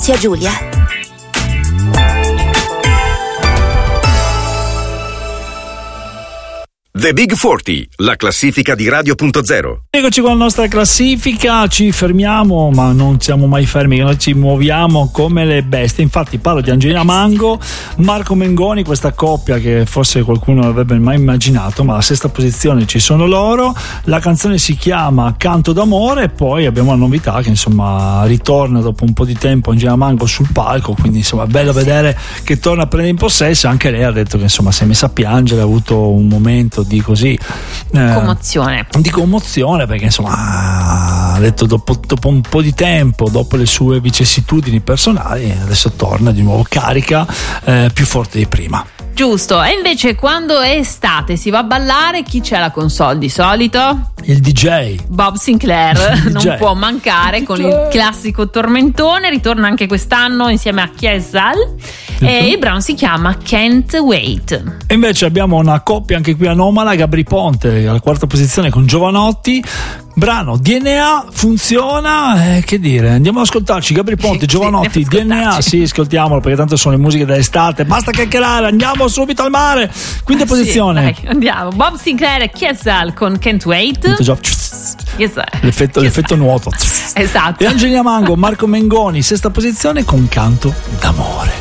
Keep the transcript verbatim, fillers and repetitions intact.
Zia Giulia. The Big quaranta, la classifica di Radio punto zero. Eccoci con la nostra classifica, ci fermiamo ma non siamo mai fermi, noi ci muoviamo come le bestie. Infatti parlo di Angelina Mango, Marco Mengoni, questa coppia che forse qualcuno non avrebbe mai immaginato, ma alla sesta posizione ci sono loro. La canzone si chiama Canto d'amore e poi abbiamo la novità che insomma ritorna dopo un po' di tempo Angelina Mango sul palco, quindi insomma è bello vedere che torna a prendere in possesso. Anche lei ha detto che insomma si è messa a piangere, ha avuto un momento di così eh, commozione di commozione perché insomma ha detto dopo, dopo un po' di tempo, dopo le sue vicissitudini personali, adesso torna di nuovo carica, eh, più forte di prima. Giusto. E invece quando è estate si va a ballare, chi c'è alla console di solito? Il D J Bob Sinclair D J. non può mancare con il classico tormentone, ritorna anche quest'anno insieme a Chiesal e il brano si chiama Can't Wait. E invece abbiamo una coppia anche qui anomala, Gabri Ponte alla quarta posizione con Giovanotti, brano D N A, funziona, eh, che dire, andiamo ad ascoltarci Gabri Ponte, Giovanotti, D N A, sì, ascoltiamolo perché tanto sono le musiche dell'estate, basta chiacchierare, andiamo subito al mare. Quinta Ah, posizione, sì, dai, andiamo, Bob Sinclair e Chiesal con Can't Wait. Yes. l'effetto, l'effetto nuoto, Esatto. e Angelina Mango, Marco Mengoni, sesta posizione con Canto d'amore.